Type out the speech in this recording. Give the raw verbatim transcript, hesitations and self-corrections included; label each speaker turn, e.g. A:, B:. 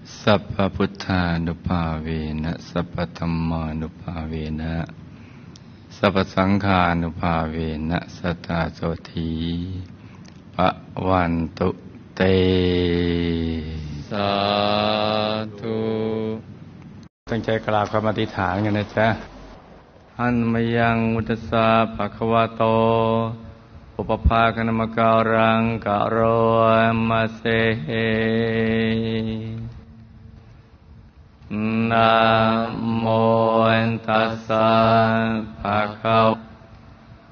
A: สัพพพุทธานุภาเวนะสัพพธัมมานุภาเวนะสัพพสังฆานุภาเวนะสัทธาโสธีภวันตุเตสาธุตั้งใจกราบคำอธิษฐานกันนะจ๊ะหันมายังมุตสาภะคะวะโตอุปภาคณมการังกะโรมาเซนะโมตัสสะภะคะ